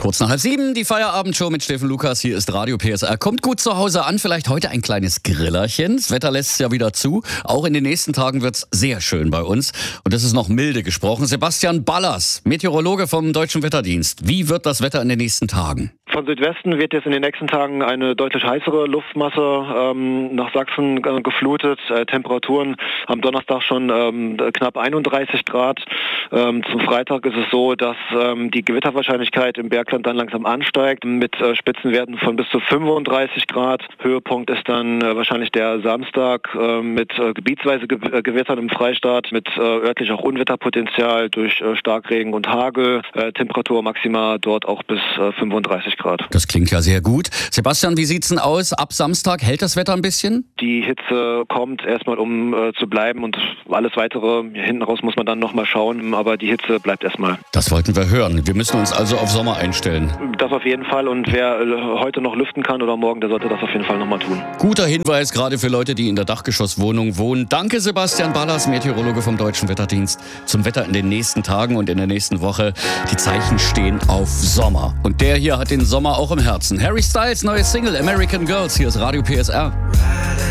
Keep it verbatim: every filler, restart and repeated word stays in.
Kurz nach halb sieben, die Feierabendshow mit Steffen Lukas. Hier ist Radio P S R. Kommt gut zu Hause an, vielleicht heute ein kleines Grillerchen. Das Wetter lässt es ja wieder zu. Auch in den nächsten Tagen wird's sehr schön bei uns. Und das ist noch milde gesprochen. Sebastian Ballas, Meteorologe vom Deutschen Wetterdienst. Wie wird das Wetter in den nächsten Tagen? Von Südwesten wird jetzt in den nächsten Tagen eine deutlich heißere Luftmasse ähm, nach Sachsen äh, geflutet. Äh, Temperaturen am Donnerstag schon ähm, knapp einunddreißig Grad. Ähm, zum Freitag ist es so, dass ähm, die Gewitterwahrscheinlichkeit im Bergland dann langsam ansteigt mit äh, Spitzenwerten von bis zu fünfunddreißig Grad. Höhepunkt ist dann äh, wahrscheinlich der Samstag äh, mit äh, gebietsweise Ge- äh, Gewittern im Freistaat, mit äh, örtlich auch Unwetterpotenzial durch äh, Starkregen und Hagel. Äh, Temperatur maximal dort auch bis äh, fünfunddreißig Grad. Das klingt ja sehr gut. Sebastian, wie sieht's denn aus? Ab Samstag hält das Wetter ein bisschen? Die Hitze kommt erstmal, um äh, zu bleiben, und alles Weitere hinten raus muss man dann nochmal schauen, aber die Hitze bleibt erstmal. Das wollten wir hören. Wir müssen uns also auf Sommer einstellen. Das auf jeden Fall, und wer äh, heute noch lüften kann oder morgen, der sollte das auf jeden Fall nochmal tun. Guter Hinweis, gerade für Leute, die in der Dachgeschosswohnung wohnen. Danke, Sebastian Ballas, Meteorologe vom Deutschen Wetterdienst, zum Wetter in den nächsten Tagen und in der nächsten Woche. Die Zeichen stehen auf Sommer. Und der hier hat den Sommer auch im Herzen. Harry Styles, neue Single American Girls. Hier ist Radio P S R.